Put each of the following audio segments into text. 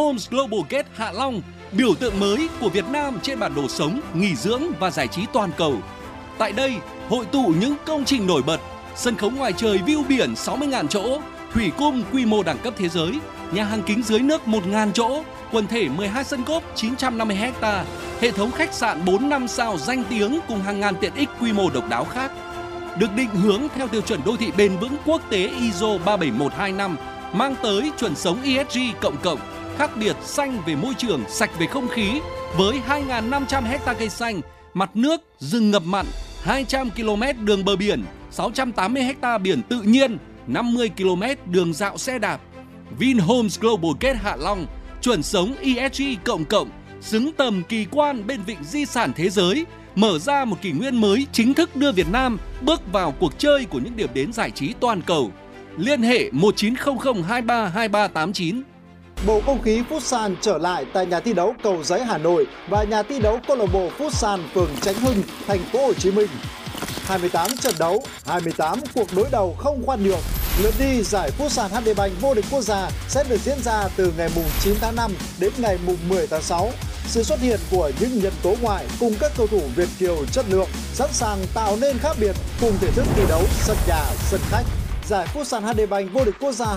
Vinhomes Global Gate Hạ Long, biểu tượng mới của Việt Nam trên bản đồ sống, nghỉ dưỡng và giải trí toàn cầu. Tại đây, hội tụ những công trình nổi bật, sân khấu ngoài trời view biển 60.000 chỗ, thủy cung quy mô đẳng cấp thế giới, nhà hàng kính dưới nước 1.000 chỗ, quần thể 12 sân golf 950 ha, hệ thống khách sạn 4-5 sao danh tiếng cùng hàng ngàn tiện ích quy mô độc đáo khác. Được định hướng theo tiêu chuẩn đô thị bền vững quốc tế ISO 37125, mang tới chuẩn sống ESG cộng, khác biệt xanh về môi trường, sạch về không khí, với 2.500 ha cây xanh, mặt nước, rừng ngập mặn, 200 km đường bờ biển, 680 ha biển tự nhiên, 50 km đường dạo xe đạp. Vinhomes Global Gate Hạ Long, chuẩn sống ESG cộng, xứng tầm kỳ quan bên vịnh di sản thế giới, mở ra một kỷ nguyên mới chính thức đưa Việt Nam bước vào cuộc chơi của những điểm đến giải trí toàn cầu. Liên hệ 1900 23 2389. Bầu không khí Futsal trở lại tại nhà thi đấu Cầu Giấy Hà Nội và nhà thi đấu câu lạc bộ Futsal phường Chánh Hưng, thành phố Hồ Chí Minh. 28 trận đấu, 28 cuộc đối đầu không khoan nhượng. Lượt đi giải Futsal HD Bank vô địch quốc gia sẽ được diễn ra từ ngày 9 tháng 5 đến ngày 10 tháng 6. Sự xuất hiện của những nhân tố ngoại cùng các cầu thủ Việt kiều chất lượng sẵn sàng tạo nên khác biệt cùng thể thức thi đấu sân nhà, sân khách. Giải Futsal HD Bank vô địch quốc gia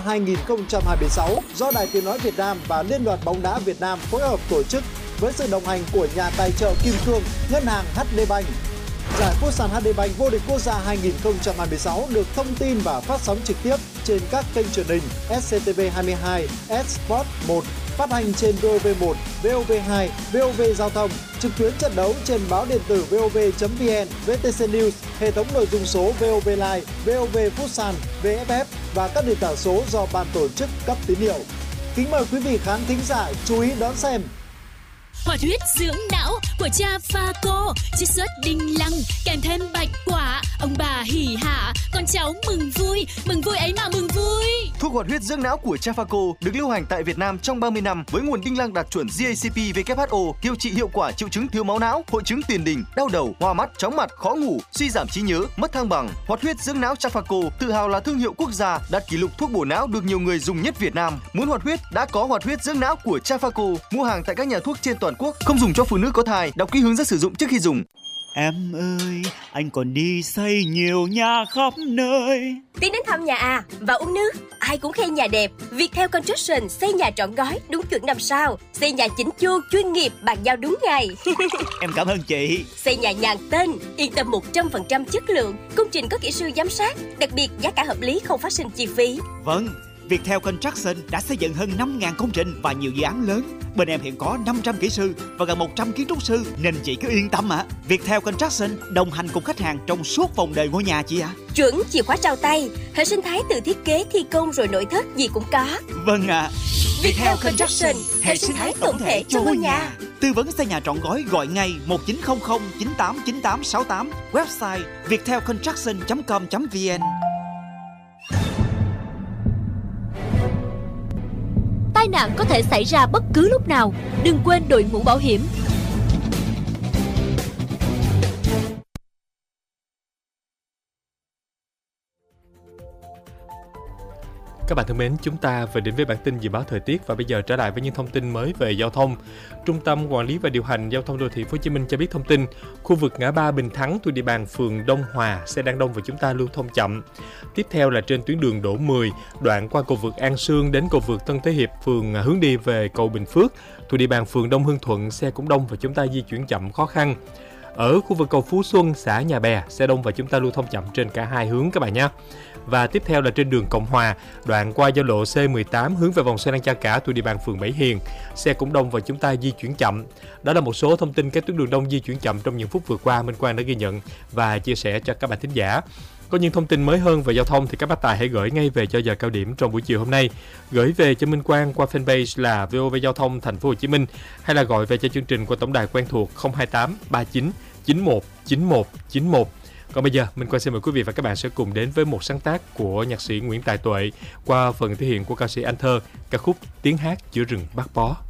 2026 do Đài Tiếng nói Việt Nam và Liên đoàn bóng đá Việt Nam phối hợp tổ chức với sự đồng hành của nhà tài trợ Kim Cương, Ngân hàng HD Bank. Giải Futsal HD Bank vô địch quốc gia 2026 được thông tin và phát sóng trực tiếp trên các kênh truyền hình SCTV22, Sport 1, phát hành trên VOV1, VOV2, VOV Giao thông, trực tuyến trận đấu trên báo điện tử vov.vn, VTC News, hệ thống nội dung số VOV Live, VOV Futsal, VFF và các nền tảng số do ban tổ chức cấp tín hiệu. Kính mời quý vị khán thính giả chú ý đón xem. Hoạt huyết dưỡng não của cha Phaco, chiết xuất đinh lăng kèm thêm bạch quả, ông bà hỉ hả, con cháu mừng vui ấy mà mừng vui. Thuốc hoạt huyết dưỡng não của cha Phaco được lưu hành tại Việt Nam trong 30 năm với nguồn đinh lăng đạt chuẩn GACP WHO, điều trị hiệu quả triệu chứng thiếu máu não, hội chứng tiền đình, đau đầu, hoa mắt, chóng mặt, khó ngủ, suy giảm trí nhớ, mất thăng bằng. Hoạt huyết dưỡng não cha Phaco tự hào là thương hiệu quốc gia, đạt kỷ lục thuốc bổ não được nhiều người dùng nhất Việt Nam. Muốn hoạt huyết đã có hoạt huyết dưỡng não của cha Phaco, mua hàng tại các nhà thuốc trên toàn quốc, không dùng cho phụ nữ có thai, đọc kỹ hướng dẫn sử dụng trước khi dùng. Em ơi, anh còn đi xây nhiều nhà khắp nơi. Tiến đến thăm nhà à và uống nước, ai cũng khen nhà đẹp. Viettel Construction xây nhà trọn gói đúng chuẩn 5 sao, xây nhà chỉnh chu chuyên nghiệp, bàn giao đúng ngày. Em cảm ơn chị. Xây nhà nhàn tên, yên tâm 100% chất lượng, công trình có kỹ sư giám sát, đặc biệt giá cả hợp lý không phát sinh chi phí. Vâng, Viettel Construction đã xây dựng hơn 5.000 công trình và nhiều dự án lớn. Bên em hiện có 500 kỹ sư và gần 100 kiến trúc sư nên chị cứ yên tâm ạ. Viettel Construction đồng hành cùng khách hàng trong suốt vòng đời ngôi nhà chị ạ. Chuẩn chìa khóa trao tay, hệ sinh thái từ thiết kế, thi công rồi nội thất gì cũng có. Vâng ạ. Viettel Construction, hệ sinh thái tổng thể cho ngôi nhà. Tư vấn xây nhà trọn gói gọi ngay 1900 989868, website viettelconstruction.com.vn. Tai nạn có thể xảy ra bất cứ lúc nào, đừng quên đội mũ bảo hiểm. Các bạn thân mến, chúng ta vừa đến với bản tin dự báo thời tiết và bây giờ trở lại với những thông tin mới về giao thông. Trung tâm Quản lý và Điều hành Giao thông Đô thị Phố Hồ Chí Minh cho biết thông tin, khu vực ngã ba Bình Thắng thuộc địa bàn phường Đông Hòa xe đang đông và chúng ta lưu thông chậm. Tiếp theo là trên tuyến đường Đỗ 10, đoạn qua cầu vượt An Sương đến cầu vượt Tân Thế Hiệp, phường hướng đi về cầu Bình Phước thuộc địa bàn phường Đông Hưng Thuận xe cũng đông và chúng ta di chuyển chậm khó khăn. Ở khu vực cầu Phú Xuân, xã Nhà Bè xe đông và chúng ta lưu thông chậm trên cả hai hướng các bạn nhé. Và tiếp theo là trên đường Cộng Hòa, đoạn qua giao lộ C18 hướng về vòng xoay Lăng Cha Cả thuộc địa bàn phường Bảy Hiền, xe cũng đông và chúng ta di chuyển chậm. Đó là một số thông tin các tuyến đường đông di chuyển chậm trong những phút vừa qua Minh Quang đã ghi nhận và chia sẻ cho các bạn thính giả. Có những thông tin mới hơn về giao thông thì các bác tài hãy gửi ngay về cho giờ cao điểm trong buổi chiều hôm nay. Gửi về cho Minh Quang qua fanpage là VOV Giao thông Thành phố Hồ Chí Minh hay là gọi về cho chương trình qua tổng đài quen thuộc 028 39 91 91 91. Còn bây giờ, Minh Quang xin mời quý vị và các bạn sẽ cùng đến với một sáng tác của nhạc sĩ Nguyễn Tài Tuệ qua phần thể hiện của ca sĩ Anh Thơ, ca khúc Tiếng hát giữa rừng Bát Bó.